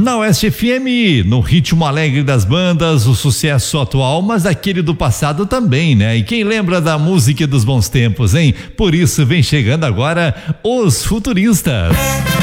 Na Oeste FM, no ritmo alegre das bandas, o sucesso atual, mas aquele do passado também, né? E quem lembra da música dos bons tempos, hein? Por isso vem chegando agora os Futuristas.